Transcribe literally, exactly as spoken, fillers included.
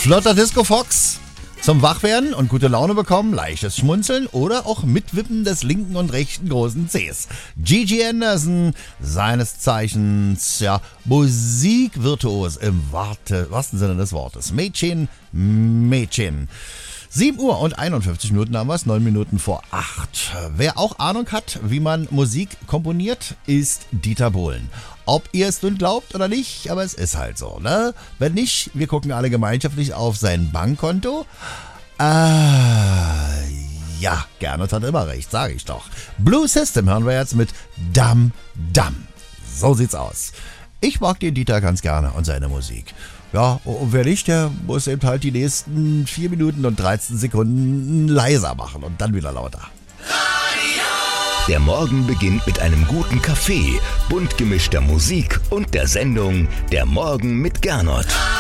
Flotter Disco Fox. Zum Wachwerden und gute Laune bekommen, leichtes Schmunzeln oder auch Mitwippen des linken und rechten großen Cs. Gigi Anderson, seines Zeichens, ja, Musikvirtuos im Warte, wahrsten Sinne des Wortes. Mädchen, Mädchen. sieben Uhr und einundfünfzig Minuten haben wir es, neun Minuten vor acht. Wer auch Ahnung hat, wie man Musik komponiert, ist Dieter Bohlen. Ob ihr es nun glaubt oder nicht, aber es ist halt so, ne? Wenn nicht, wir gucken alle gemeinschaftlich auf sein Bankkonto. Ah, ja, Gernot hat immer recht, sage ich doch. Blue System hören wir jetzt mit Dam Dam. So sieht's aus. Ich mag den Dieter ganz gerne und seine Musik. Ja, und wer nicht, der muss eben halt die nächsten vier Minuten und dreizehn Sekunden leiser machen und dann wieder lauter. Der Morgen beginnt mit einem guten Kaffee, bunt gemischter Musik und der Sendung Der Morgen mit Gernot.